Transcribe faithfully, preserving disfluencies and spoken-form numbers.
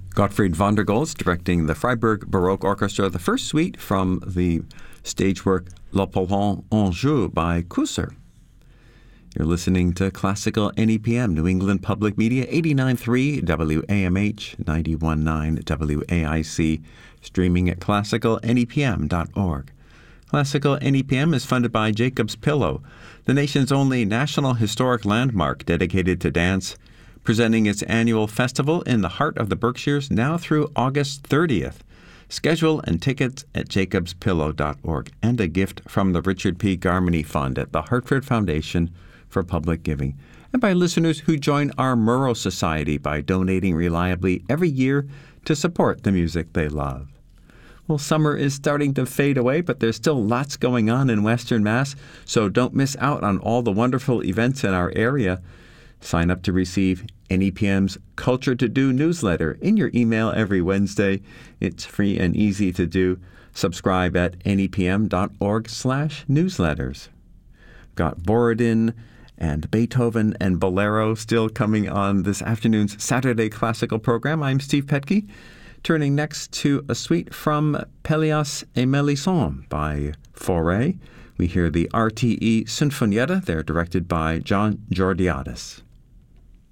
Gottfried van der Goltz directing the Freiburg Baroque Orchestra, the first suite from the stage work Le Pauvre Anjou by Kusser. You're listening to Classical N E P M, New England Public Media, eighty-nine point three W A M H, ninety-one point nine W A I C, streaming at classical N E P M dot org. Classical N E P M is funded by Jacob's Pillow, the nation's only national historic landmark dedicated to dance, presenting its annual festival in the heart of the Berkshires now through August thirtieth. Schedule and tickets at jacobs pillow dot org, and a gift from the Richard P. Garmany Fund at the Hartford Foundation for Public Giving, and by listeners who join our Murrow Society by donating reliably every year to support the music they love. Well, summer is starting to fade away, but there's still lots going on in Western Mass, so don't miss out on all the wonderful events in our area. Sign up to receive N E P M's Culture to Do newsletter in your email every Wednesday. It's free and easy to do. Subscribe at N E P M dot org slash newsletters. Got Borodin and Beethoven and Bolero still coming on this afternoon's Saturday Classical program. I'm Steve Petke, turning next to a suite from Pelléas et Mélisande by Fauré. We hear the R T E Sinfonietta. They're directed by John Georgiadis.